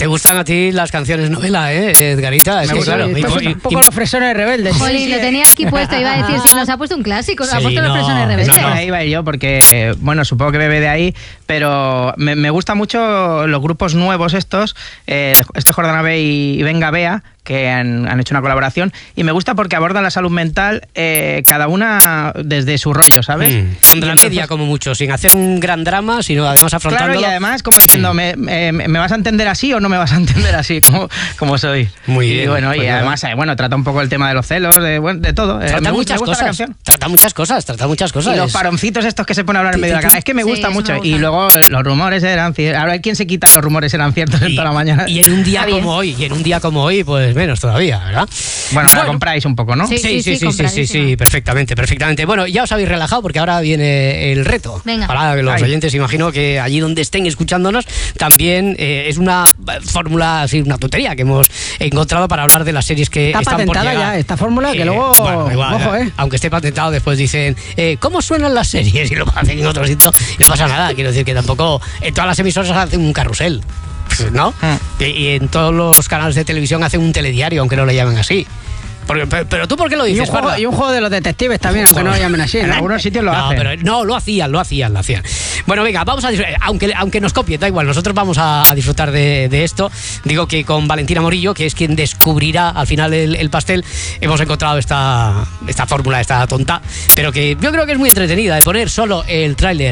Te gustan a ti las canciones novela, Edgarita? Me gusta, claro. un poco los Fresones Rebeldes. Jolín, lo tenía aquí puesto, iba a decir, si nos ha puesto un clásico, ha puesto los Fresones Rebeldes. Por ahí iba yo, porque, bueno, supongo que bebe de ahí, pero me gusta mucho los grupos nuevos estos, Jordana B y Venga Bea, que han hecho una colaboración, y me gusta porque abordan la salud mental, cada una desde su rollo, ¿sabes? Con dramedia, como mucho, sin hacer un gran drama, sino además afrontándolo. Claro, y además como diciendo, ¿me vas a entender así o no me vas a entender así como soy? Muy bien. Y bueno, pues y además, trata un poco el tema de los celos, de todo. Trata muchas cosas. Trata muchas cosas. Y los paroncitos estos que se ponen a hablar en medio de la cara. Es que me gusta mucho. Y luego los rumores eran ciertos. Ahora, ¿quién se quita los rumores eran ciertos en toda la mañana? Y en un día como hoy, pues menos todavía, ¿verdad? Bueno, la compráis un poco, ¿no? Sí, perfectamente. Bueno, ya os habéis relajado porque ahora viene el reto. Venga. Para los oyentes, imagino que allí donde estén escuchándonos, también es una fórmula, así, una tontería que hemos encontrado para hablar de las series que están por llegar. Ya esta fórmula, que luego, igual, ojo, aunque esté patentado, después dicen, ¿cómo suenan las series? Y lo hacen en otro sitio, no pasa nada. Quiero decir que tampoco en todas las emisoras hacen un carrusel, ¿no? Y en todos los canales de televisión hacen un telediario, aunque no le llamen así. Pero tú, ¿por qué lo dices? Y un juego de los detectives también, aunque no lo llamen así. En algunos sitios lo hacen. Pero no, lo hacían. Bueno, venga, vamos a disfrutar. Aunque nos copien, da igual, nosotros vamos a disfrutar de esto. Digo que con Valentina Morillo, que es quien descubrirá al final el pastel, hemos encontrado esta fórmula, esta tonta, pero que yo creo que es muy entretenida, de poner solo el tráiler